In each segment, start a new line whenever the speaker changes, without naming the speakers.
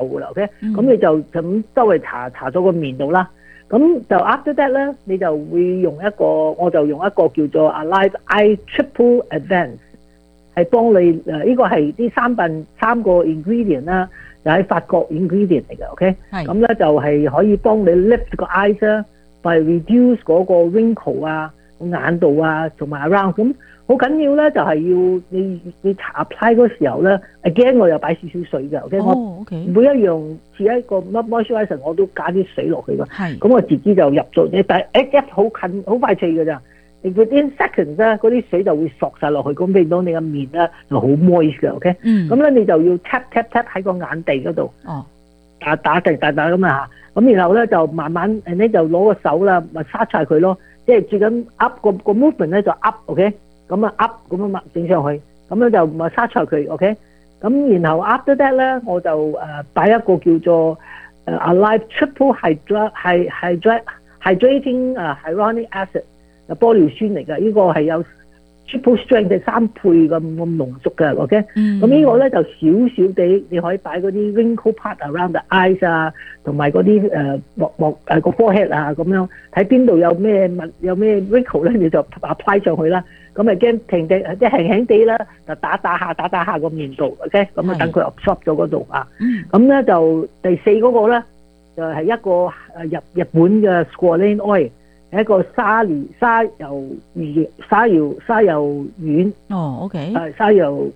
噶啦 ，OK，咁你就咁周圍搽咗個面度啦。咁就 after that 咧，你就會用一個，我就用一個叫做 Alive Eye Triple Advance， 係幫你呢個係啲三個 ingredient 啦，就喺法國 ingredient 嚟嘅 ，OK， 咁咧就係可以幫你 lift 個 eyes 啦，by reduce 嗰個 wrinkle 啊、眼度啊，同埋 around 咁。好緊要咧，就係要你搽 apply 嗰時候咧 ，again 我又擺少少水嘅 ，OK， 我每一樣似一個 moisturizer 我都加啲水落去嘅，咁我自己就入咗，但係一好近好快脆嘅咋，你 within seconds 咧，嗰啲水就會索晒落去，咁令到你個面咧就好 moist 嘅 ，OK，咁咧你就要 tap 喺個眼地嗰度，打咁啊嚇，咁然後咧就慢慢你就攞個手啦，咪沙擦佢咯，即係最緊 up 個 movement 咧就 up，OK。咁啊 up 咁啊整上去，咁樣就咪沙擦佢 ，OK。咁然後 after that 咧，我就擺一個叫做Alive Triple Hydrating Hyaluronic Acid 玻尿酸嚟嘅，呢個係有 triple strength 嘅3倍咁濃縮嘅 ，OK。咁呢個咧就少少地，你可以擺嗰啲 wrinkle part around the eyes 啊，同埋嗰啲個 forehead 啊咁樣，睇邊度有咩 wrinkle 咧，你就 apply 上去啦。咁咪驚停地，即係輕地啦，就打下個面度 ，OK， 咁啊等佢 absorb 咗嗰度啊。咁咧就第4嗰個咧，就係一個日本嘅 squalane oil， 係一個沙油丸。
OK。
沙油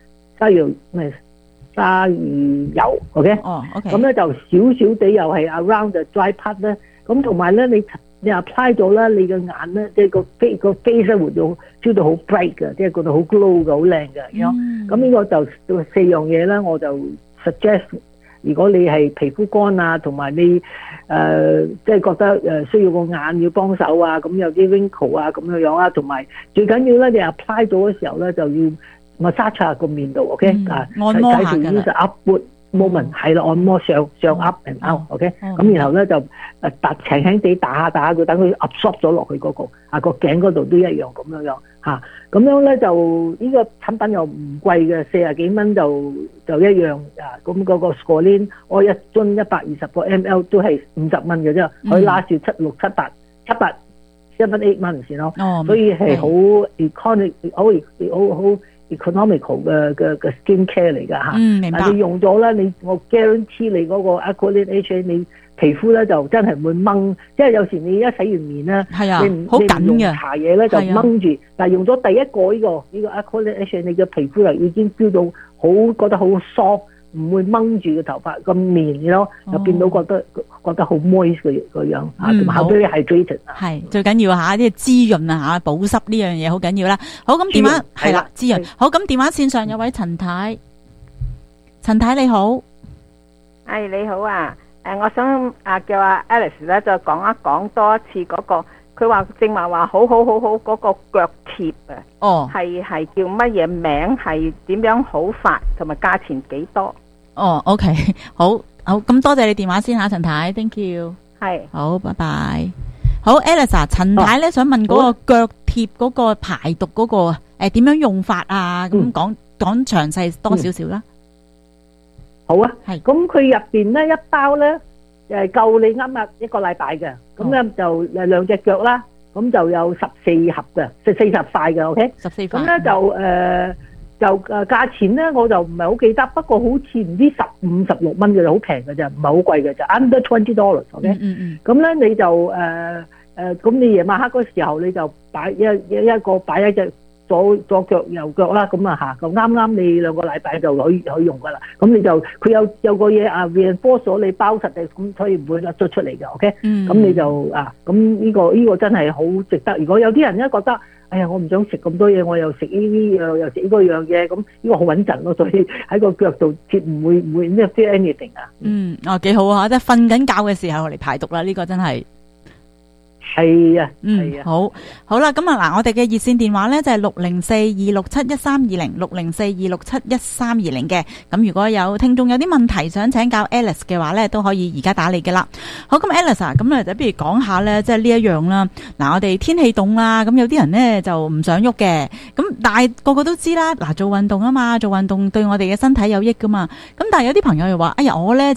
，OK。
OK。
咁咧就少少地又係 around the dry part 咧，咁同埋咧你 apply 咗咧，你嘅眼咧，即係個 face 咧會到 feel 到好 bright 嘅，即係覺得好 glow 嘅，好靚嘅。咁呢個就4樣嘢咧，我就 suggest， 如果你係皮膚乾啊，同埋你即係覺得需要個眼要幫手啊，咁有啲 wrinkle 啊咁樣啊，同埋最緊要咧，你 apply 咗嘅時候咧，就要 massage 個面度 ，OK，
按摩下㗎啦。
moment 係啦，按摩上 up and out，OK， 咁然後咧就輕地打下佢，等佢 absorb 咗落去嗰個頸嗰度都一樣咁樣嚇，咁樣咧就呢個產品又唔貴嘅，40幾蚊就一樣啊，咁嗰個 Squalane 我一樽120個 ml 都係50蚊嘅啫，可以拉住7、8 7、8蚊先咯，所以係好 economical 嘅 skin care 嚟㗎嚇。
明白。
但你用咗咧，我 guarantee 你嗰個 Aqualine HA， 你皮膚咧就真係會掹，即係有時你一洗完面咧，你唔用搽嘢咧就掹住，但係用咗第一個呢個 Aqualine HA， 你嘅皮膚就已經 feel 到覺得好 soft， 唔會掹住個頭髮個面咯，就變到覺得好 moist 個樣啊，同埋好多嘢 hydrated 啊。
係最緊要嚇，啲滋潤啊嚇，保濕呢樣嘢好緊要啦。好，咁電話係啦，滋潤。好，咁電話線上有位陳太，陳太你好，
你好啊，我想叫阿 Alice 咧再講一講多一次嗰個，佢話正話好嗰個腳貼啊，係叫乜嘢名，係點樣好法，同埋價錢幾多
？OK， 好，咁多謝你電話先嚇，陳太 ，thank you， 係，好，拜拜。好 ，Alice 陳太咧想問嗰個腳貼嗰個排毒嗰個點樣用法啊？咁講詳細多少少啦。
好啊，係，咁佢入邊咧一包咧夠你啱一個禮拜嘅，咁咧就2隻腳啦，咁就有14盒嘅，40塊嘅 ，OK， 14塊，咁咧就價錢咧我就唔係好記得，不過好似唔知15、16蚊嘅，好平嘅啫，唔係好貴嘅啫 ，under $20，OK，咁咧你就咁你夜晚黑嗰時候你就擺一隻左腳右腳啦，咁啊嚇，就啱你2個禮拜就可以用噶啦。咁你就佢有個嘢reinforce咗你包實嘅，咁所以唔會甩咗出嚟嘅 ，OK。咁你就咁呢個真係好值得。如果有啲人咧覺得，哎呀我唔想食咁多嘢，我又食呢啲又食呢個樣嘢，咁呢個好穩陣咯。所以喺個腳度貼唔會 feel anything 啊。
幾好啊！即係瞓緊覺嘅時候嚟排毒啦，呢個真係。
係啊，係啊，
好啦，咁啊嗱，我哋嘅熱線電話咧就係604-267-1320，604-267-1320嘅。咁如果有聽眾有啲問題想請教 Alice 嘅話咧，都可以而家打嚟嘅啦。好，咁 Alice 啊，咁就不如講下咧，即係呢一樣啦。嗱，我哋天氣凍啦，咁有啲人咧就唔想喐嘅，咁但係個個都知啦，嗱，做運動啊嘛，做運動對我哋嘅身體有益噶嘛。咁但係有啲朋友又話，哎呀，我咧